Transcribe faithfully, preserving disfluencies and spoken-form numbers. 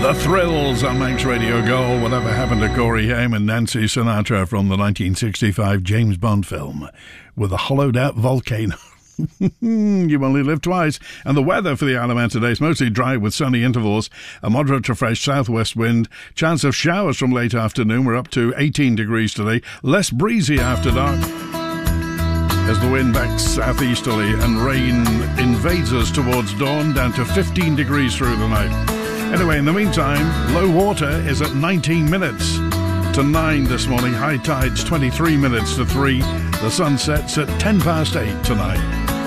The Thrills on Manx Radio Gold. Whatever happened to Corey Haim and Nancy Sinatra from the nineteen sixty-five James Bond film with a hollowed out volcano? You only live twice. And the weather for the Isle of Man today is mostly dry with sunny intervals, a moderate to fresh southwest wind, chance of showers from late afternoon. We're up to eighteen degrees today, less breezy after dark as the wind backs southeasterly and rain invades us towards dawn, down to fifteen degrees through the night. Anyway, in the meantime, low water is at nineteen minutes to nine this morning. High tide's twenty-three minutes to three. The sun sets at ten past eight tonight.